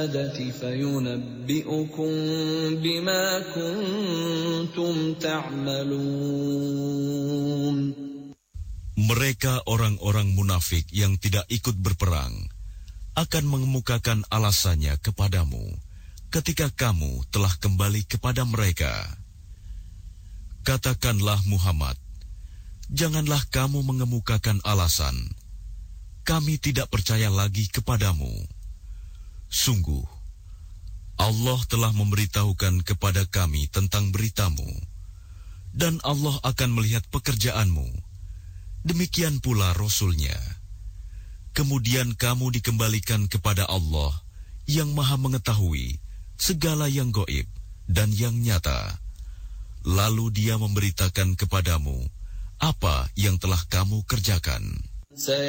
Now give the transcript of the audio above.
فينبئكم بما كنتم تعملون. Mereka orang-orang munafik yang tidak ikut berperang akan mengemukakan alasannya kepadamu ketika kamu telah kembali kepada mereka. Katakanlah Muhammad, janganlah kamu mengemukakan alasan, kami tidak percaya lagi kepadamu. Sungguh, Allah telah memberitahukan kepada kami tentang beritamu, dan Allah akan melihat pekerjaanmu. Demikian pula Rasul-Nya. Kemudian kamu dikembalikan kepada Allah yang Maha Mengetahui segala yang gaib dan yang nyata. Lalu Dia memberitakan kepadamu apa yang telah kamu kerjakan.